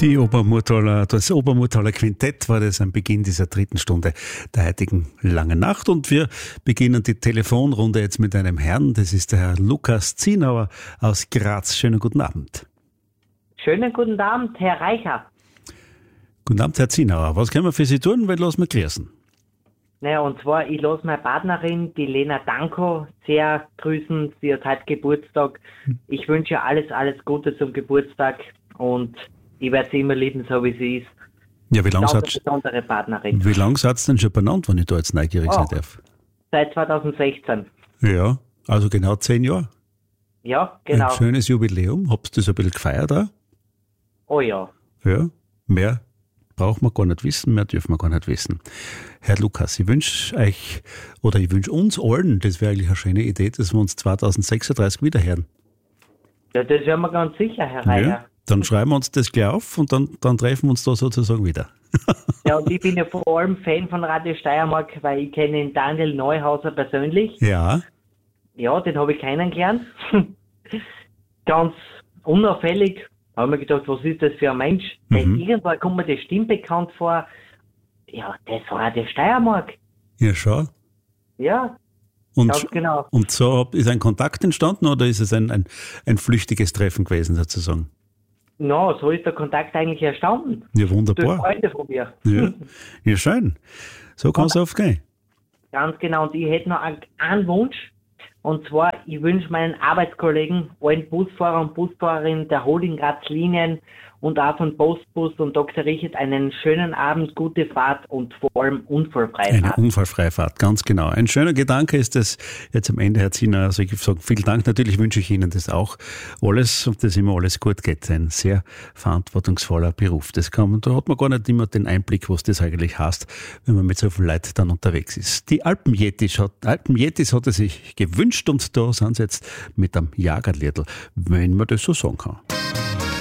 Das Obermurtaler Quintett war das am Beginn dieser dritten Stunde der heutigen Langen Nacht. Und wir beginnen die Telefonrunde jetzt mit einem Herrn. Das ist der Herr Lukas Zienauer aus Graz. Schönen guten Abend. Schönen guten Abend, Herr Reicher. Guten Abend, Herr Zienauer. Was können wir für Sie tun? Weil lassen wir grüßen. Naja, und zwar, ich lasse meine Partnerin, die Lena Danko, sehr grüßen. Sie hat heute Geburtstag. Ich wünsche ihr alles Gute zum Geburtstag und ich werde sie immer lieben, so wie sie ist. Ja, wie lange seid besondere Partnerin. Wie lange seid ihr denn schon benannt, wenn ich da jetzt neugierig sein darf? Seit 2016. Ja, also genau 10 Jahre. Ja, genau. Ein schönes Jubiläum. Habt ihr das ein bisschen gefeiert auch? Oh ja. Ja, mehr braucht man gar nicht wissen, mehr dürfen wir gar nicht wissen. Herr Lukas, ich wünsche uns allen, das wäre eigentlich eine schöne Idee, dass wir uns 2036 wieder hören. Ja, das wären wir ganz sicher, Herr Reicher. Ja, dann schreiben wir uns das gleich auf und dann treffen wir uns da sozusagen wieder. Ja, und ich bin ja vor allem Fan von Radio Steiermark, weil ich kenne den Daniel Neuhauser persönlich. Ja. Ja, den habe ich kennengelernt. Ganz unauffällig. Da habe ich mir gedacht, was ist das für ein Mensch? Weil irgendwann kommt mir die Stimme bekannt vor. Ja, das war der Steiermark. Ja, schau. Ja, Und, ganz genau. Und so ist ein Kontakt entstanden oder ist es ein flüchtiges Treffen gewesen sozusagen? No, so ist der Kontakt eigentlich entstanden. Ja, wunderbar. Durch Freunde von mir. Ja, ja schön. So kann es oft gehen. Ganz genau. Und ich hätte noch einen Wunsch. Und zwar, ich wünsche meinen Arbeitskollegen, allen Busfahrer und Busfahrerinnen der Holding Graz Linien und auch von Postbus und Dr. Richard einen schönen Abend, gute Fahrt und vor allem unfallfreie Fahrt. Eine unfallfreie Fahrt, ganz genau. Ein schöner Gedanke ist das jetzt am Ende, Herr Ziener. Also ich sage vielen Dank. Natürlich wünsche ich Ihnen das auch alles und dass immer alles gut geht. Ein sehr verantwortungsvoller Beruf. Da hat man gar nicht immer den Einblick, was das eigentlich heißt, wenn man mit so viel Leid dann unterwegs ist. Die Alpenjetis hat er sich gewünscht und da sind sie jetzt mit einem Jagerliedl, wenn man das so sagen kann.